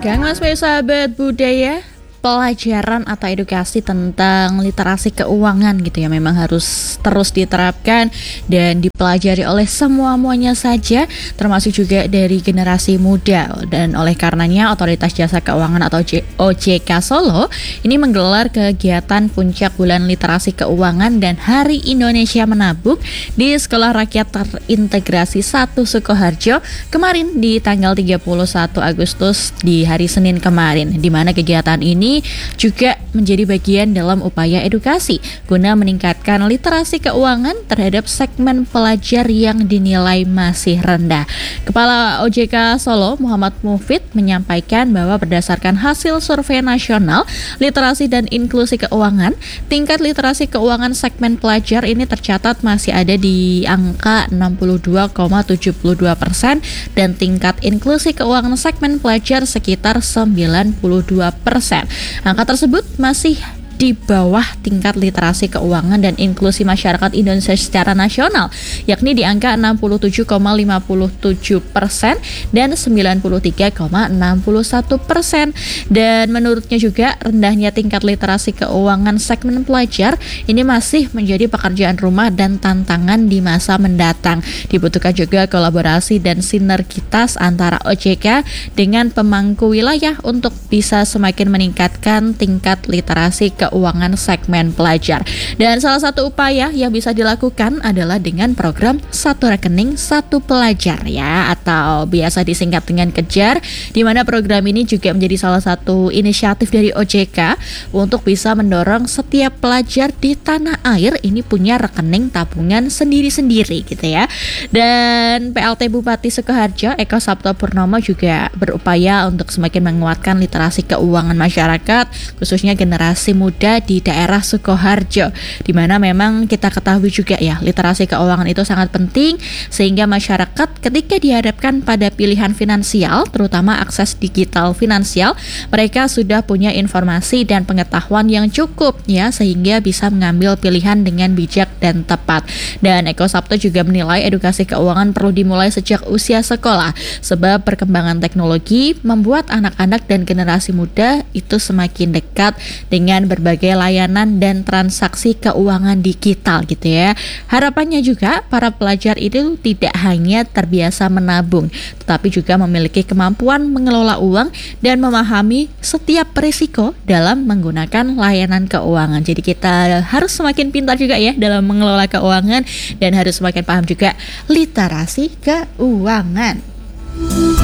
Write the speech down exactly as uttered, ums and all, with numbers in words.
Kang Mas Bayu sahabat budaya, pelajaran atau edukasi tentang literasi keuangan gitu ya memang harus terus diterapkan dan dipelajari oleh semua-muanya saja, termasuk juga dari generasi muda. Dan oleh karenanya Otoritas Jasa Keuangan atau O J K Solo ini menggelar kegiatan Puncak Bulan Literasi Keuangan dan Hari Indonesia Menabung di Sekolah Rakyat Terintegrasi satu Sukoharjo kemarin di tanggal tiga puluh satu Agustus di hari Senin kemarin, di mana kegiatan ini juga menjadi bagian dalam upaya edukasi guna meningkatkan literasi keuangan terhadap segmen pelajar yang dinilai masih rendah. Kepala O J K Solo Muhammad Mufid menyampaikan bahwa berdasarkan hasil survei nasional literasi dan inklusi keuangan, tingkat literasi keuangan segmen pelajar ini tercatat masih ada di angka enam puluh dua koma tujuh dua persen dan tingkat inklusi keuangan segmen pelajar sekitar sembilan puluh dua persen. Angka tersebut masih di bawah tingkat literasi keuangan dan inklusi masyarakat Indonesia secara nasional, yakni di angka enam puluh tujuh koma lima tujuh persen dan sembilan puluh tiga koma enam satu persen. Dan menurutnya juga rendahnya tingkat literasi keuangan segmen pelajar ini masih menjadi pekerjaan rumah dan tantangan di masa mendatang. Dibutuhkan juga kolaborasi dan sinergitas antara O J K dengan pemangku wilayah untuk bisa semakin meningkatkan tingkat literasi keuangan keuangan segmen pelajar. Dan salah satu upaya yang bisa dilakukan adalah dengan program Satu Rekening Satu Pelajar ya, atau biasa disingkat dengan Kejar, di mana program ini juga menjadi salah satu inisiatif dari O J K untuk bisa mendorong setiap pelajar di tanah air ini punya rekening tabungan sendiri-sendiri gitu ya. Dan P L T Bupati Sukoharjo Eko Sabto Purnomo juga berupaya untuk semakin menguatkan literasi keuangan masyarakat, khususnya generasi muda di daerah Sukoharjo, di mana memang kita ketahui juga ya literasi keuangan itu sangat penting sehingga masyarakat ketika dihadapkan pada pilihan finansial, terutama akses digital finansial, mereka sudah punya informasi dan pengetahuan yang cukup ya sehingga bisa mengambil pilihan dengan bijak dan tepat. Dan Eko Sabto juga menilai edukasi keuangan perlu dimulai sejak usia sekolah sebab perkembangan teknologi membuat anak-anak dan generasi muda itu semakin dekat dengan berbagai layanan dan transaksi keuangan digital gitu ya. Harapannya juga para pelajar itu tidak hanya terbiasa menabung, tetapi juga memiliki kemampuan mengelola uang dan memahami setiap risiko dalam menggunakan layanan keuangan. Jadi kita harus semakin pintar juga ya dalam mengelola keuangan dan harus semakin paham juga literasi keuangan.